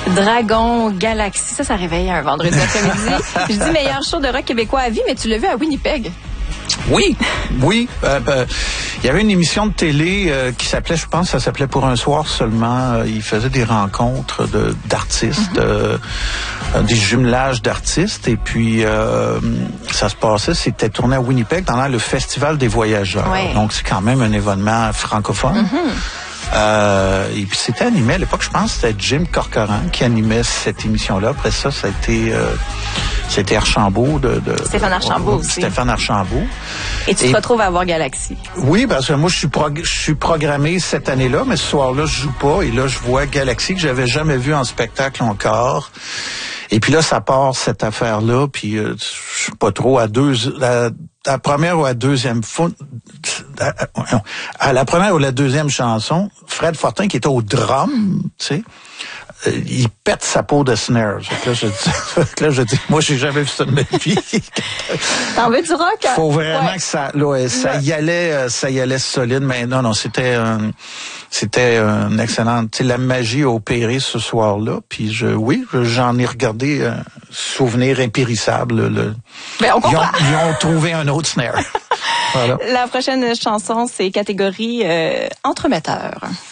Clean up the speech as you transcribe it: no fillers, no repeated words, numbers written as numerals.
Dragon, Galaxy, ça réveille un vendredi après-midi. Je dis meilleur show de rock québécois à vie, mais tu l'as vu à Winnipeg. Oui. Il y avait une émission de télé qui s'appelait, je pense, ça s'appelait Pour un soir seulement. Il faisait des rencontres d'artistes, des jumelages d'artistes. Et puis, ça se passait, c'était tourné à Winnipeg pendant le Festival des voyageurs. Ouais. Donc, c'est quand même un événement francophone. Et puis c'était animé à l'époque, je pense, c'était Jim Corcoran qui animait cette émission-là. Après ça, c'était Archambault Stéphane Archambault aussi. Stéphane Archambault. Et tu te retrouves à voir Galaxy. Oui, parce que moi, je suis programmé cette année-là, mais ce soir-là, je joue pas. Et là, je vois Galaxy que j'avais jamais vu en spectacle encore. Et puis là, ça part cette affaire-là, puis je suis pas trop la première ou la deuxième fois, à la première ou la deuxième chanson, Fred Fortin qui était au drum, tu sais, il pète sa peau de snare. Là, je dis, moi, j'ai jamais vu ça de ma vie. T'en veux du rock? Faut vraiment que ça y allait solide, mais non, c'était un excellent, tu sais, la magie a opéré ce soir-là, puis j'en ai regardé un souvenir impérissable. Ben, on comprend. Ils ont trouvé un autre snare. Voilà. La prochaine chanson, c'est catégorie entremetteur.